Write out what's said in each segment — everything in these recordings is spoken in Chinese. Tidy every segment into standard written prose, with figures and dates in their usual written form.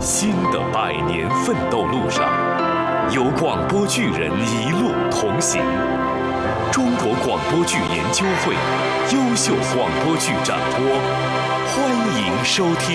新的100年奋斗路上，有广播剧人一路同行。中国广播剧研究会优秀广播剧展播，欢迎收听。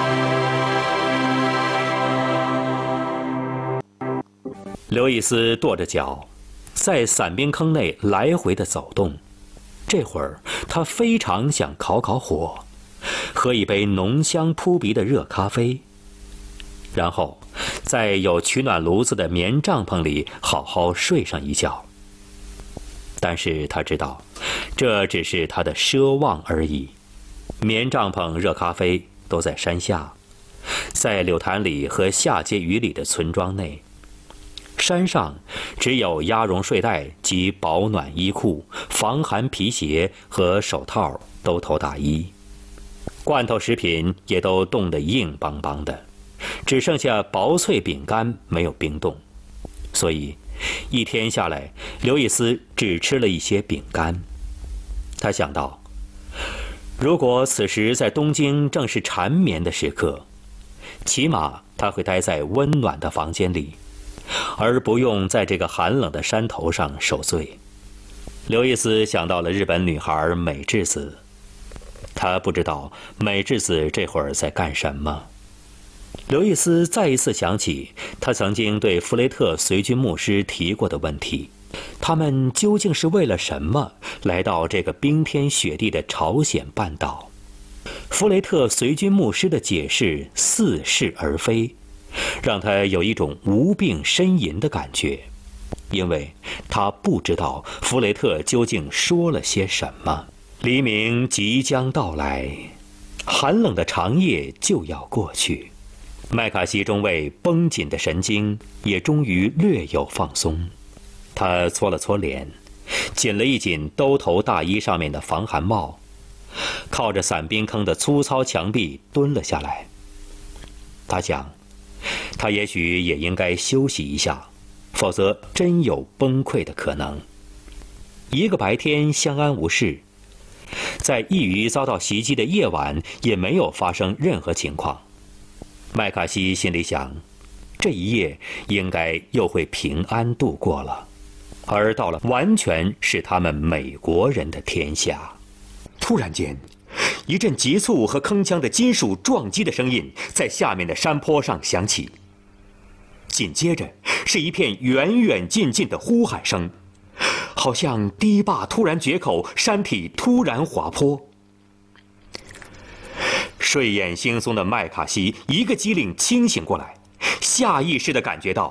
刘易斯跺着脚，在伞兵坑内来回的走动。这会儿，他非常想烤烤火，喝一杯浓香扑鼻的热咖啡，然后在有取暖炉子的棉帐篷里好好睡上一觉。但是他知道，这只是他的奢望而已。棉帐篷、热咖啡都在山下，在柳潭里和下碣隅里的村庄内。山上只有鸭绒睡袋及保暖衣裤、防寒皮鞋和手套、兜头大衣。罐头食品也都冻得硬邦邦的，只剩下薄脆饼干没有冰冻。所以一天下来，刘易斯只吃了一些饼干。他想到，如果此时在东京正是缠绵的时刻，起码他会待在温暖的房间里，而不用在这个寒冷的山头上受罪。刘易斯想到了日本女孩美智子，他不知道美智子这会儿在干什么。刘易斯再一次想起他曾经对弗雷特随军牧师提过的问题：他们究竟是为了什么来到这个冰天雪地的朝鲜半岛？弗雷特随军牧师的解释似是而非，让他有一种无病呻吟的感觉，因为他不知道弗雷特究竟说了些什么。黎明即将到来，寒冷的长夜就要过去。麦卡锡中尉绷紧的神经也终于略有放松，他搓了搓脸，紧了一紧兜头大衣上面的防寒帽，靠着伞兵坑的粗糙墙壁蹲了下来。他想，他也许也应该休息一下，否则真有崩溃的可能。一个白天相安无事，在一隅遭到袭击的夜晚也没有发生任何情况。麦卡锡心里想，这一夜应该又会平安度过了，而到了完全是他们美国人的天下。突然间，一阵急促和铿锵的金属撞击的声音在下面的山坡上响起，紧接着是一片远远近近的呼喊声，好像堤坝突然决口，山体突然滑坡。睡眼惺忪的麦卡锡一个机灵清醒过来，下意识地感觉到